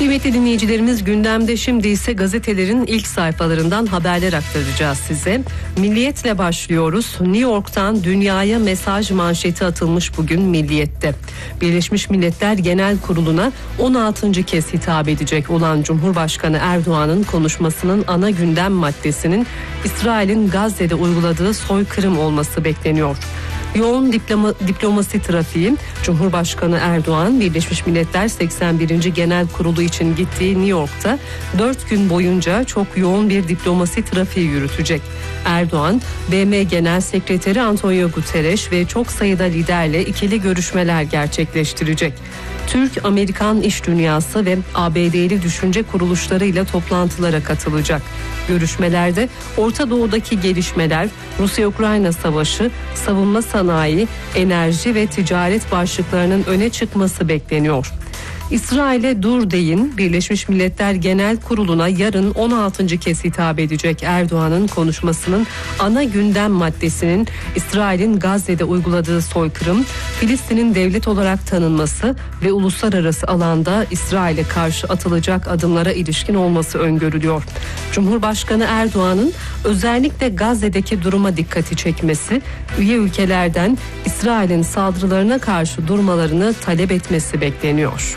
Kıymetli dinleyicilerimiz, gündemde şimdi ise gazetelerin ilk sayfalarından haberler aktaracağız size. Milliyet'le başlıyoruz. New York'tan dünyaya mesaj manşeti atılmış bugün Milliyet'te. Birleşmiş Milletler Genel Kurulu'na 16. kez hitap edecek olan Cumhurbaşkanı Erdoğan'ın konuşmasının ana gündem maddesinin İsrail'in Gazze'de uyguladığı soykırım olması bekleniyor. Yoğun diplomasi trafiği. Cumhurbaşkanı Erdoğan, Birleşmiş Milletler 81. Genel Kurulu için gittiği New York'ta 4 gün boyunca çok yoğun bir diplomasi trafiği yürütecek. Erdoğan, BM Genel Sekreteri Antonio Guterres ve çok sayıda liderle ikili görüşmeler gerçekleştirecek. Türk-Amerikan iş dünyası ve ABD'li düşünce kuruluşlarıyla toplantılara katılacak. Görüşmelerde Orta Doğu'daki gelişmeler, Rusya-Ukrayna savaşı, savunma sanayi, enerji ve ticaret başlıklarının öne çıkması bekleniyor. İsrail'e dur deyin, Birleşmiş Milletler Genel Kurulu'na yarın 16. kez hitap edecek Erdoğan'ın konuşmasının ana gündem maddesinin İsrail'in Gazze'de uyguladığı soykırım, Filistin'in devlet olarak tanınması ve uluslararası alanda İsrail'e karşı atılacak adımlara ilişkin olması öngörülüyor. Cumhurbaşkanı Erdoğan'ın özellikle Gazze'deki duruma dikkati çekmesi, üye ülkelerden İsrail'in saldırılarına karşı durmalarını talep etmesi bekleniyor.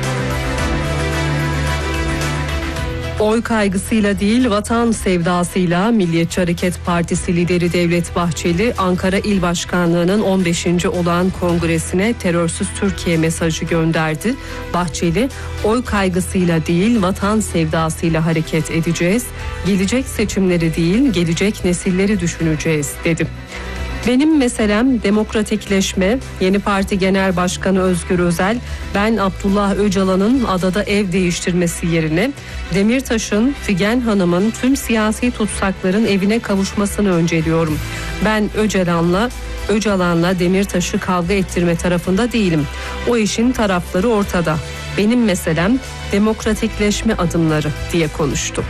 Oy kaygısıyla değil, vatan sevdasıyla Milliyetçi Hareket Partisi lideri Devlet Bahçeli, Ankara İl Başkanlığı'nın 15. olağan kongresine terörsüz Türkiye mesajı gönderdi. Bahçeli, oy kaygısıyla değil, vatan sevdasıyla hareket edeceğiz. Gelecek seçimleri değil, gelecek nesilleri düşüneceğiz, dedi. Benim meselem demokratikleşme. Yeni Parti Genel Başkanı Özgür Özel, ben Abdullah Öcalan'ın adada ev değiştirmesi yerine Demirtaş'ın, Figen Hanım'ın, tüm siyasi tutsakların evine kavuşmasını önceliyorum. Ben Öcalan'la Demirtaş'ı kavga ettirme tarafında değilim. O işin tarafları ortada. Benim meselem demokratikleşme adımları, diye konuştu.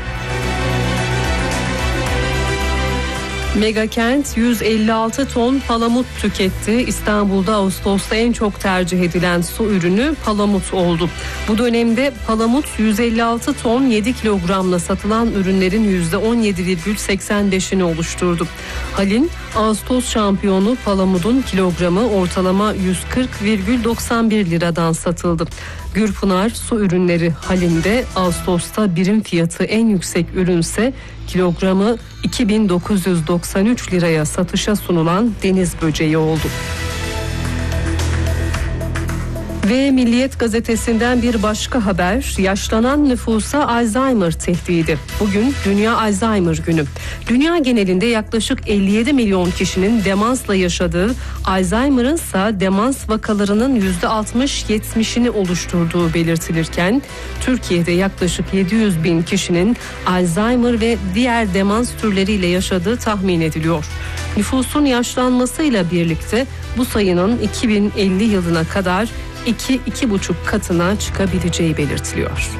Megakent 156 ton palamut tüketti. İstanbul'da Ağustos'ta en çok tercih edilen su ürünü palamut oldu. Bu dönemde palamut 156 ton 7 kilogramla satılan ürünlerin %17,85'ini oluşturdu. Halin Ağustos şampiyonu palamudun kilogramı ortalama 140,91 liradan satıldı. Gürpınar su ürünleri halinde Ağustos'ta birim fiyatı en yüksek ürünse kilogramı 2993 liraya satışa sunulan deniz böceği oldu. Ve Milliyet gazetesinden bir başka haber, yaşlanan nüfusa Alzheimer tehdidi. Bugün Dünya Alzheimer Günü. Dünya genelinde yaklaşık 57 milyon kişinin demansla yaşadığı, Alzheimer'ın ise demans vakalarının %60-70'ini oluşturduğu belirtilirken, Türkiye'de yaklaşık 700 bin kişinin Alzheimer ve diğer demans türleriyle yaşadığı tahmin ediliyor. Nüfusun yaşlanmasıyla birlikte bu sayının 2050 yılına kadar 2-2,5 katına çıkabileceği belirtiliyor.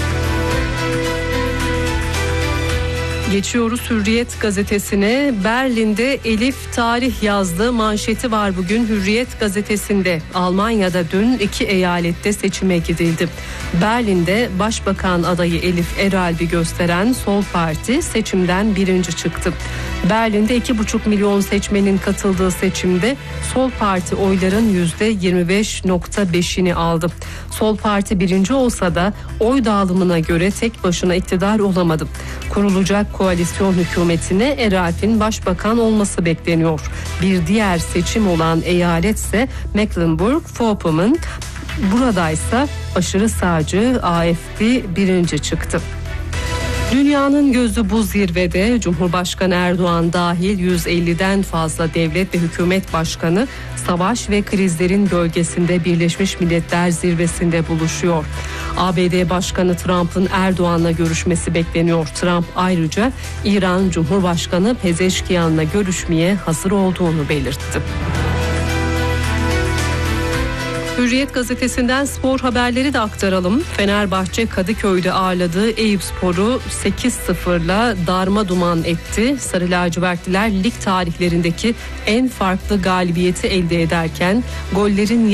Geçiyoruz Hürriyet gazetesine. Berlin'de Elif tarih yazdı manşeti var bugün Hürriyet gazetesinde. Almanya'da dün 2 eyalette seçime gidildi. Berlin'de Başbakan adayı Elif Eralp'i gösteren Sol Parti seçimden birinci çıktı. Berlin'de 2,5 milyon seçmenin katıldığı seçimde Sol Parti oyların %25,5'ini aldı. Sol Parti birinci olsa da oy dağılımına göre tek başına iktidar olamadı. Kurulacak koalisyon hükümetine Eralp'in başbakan olması bekleniyor. Bir diğer seçim olan eyalet ise Mecklenburg-Vorpommern. Buradaysa aşırı sağcı AfD birinci çıktı. Dünyanın gözü bu zirvede. Cumhurbaşkanı Erdoğan dahil 150'den fazla devlet ve hükümet başkanı savaş ve krizlerin gölgesinde Birleşmiş Milletler zirvesinde buluşuyor. ABD Başkanı Trump'ın Erdoğan'la görüşmesi bekleniyor. Trump ayrıca İran Cumhurbaşkanı Pezeşkiyan'la görüşmeye hazır olduğunu belirtti. Hürriyet gazetesinden spor haberleri de aktaralım. Fenerbahçe Kadıköy'de ağırladığı Eyüpspor'u 8-0'la darmaduman etti. Sarı lacivertliler lig tarihlerindeki en farklı galibiyeti elde ederken gollerin